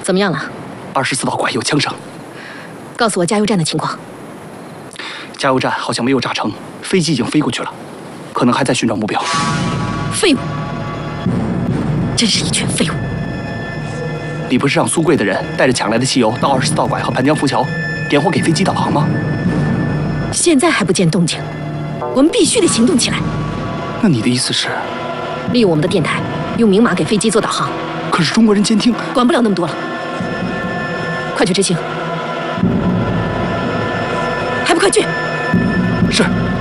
怎么样了 ？24道拐有枪声。 告诉我加油站的情况。 加油站好像没有炸成，飞机已经飞过去了，可能还在寻找目标。 废物，真是一群废物！ 你不是让苏贵的人带着抢来的汽油到24道拐和盘江浮桥，点火给飞机导航吗？ 现在还不见动静，我们必须得行动起来。 那你的意思是， 利用我们的电台，用明码给飞机做导航？ 可是中国人监听， 管不了那么多了，快去执行！还不快去！ 是。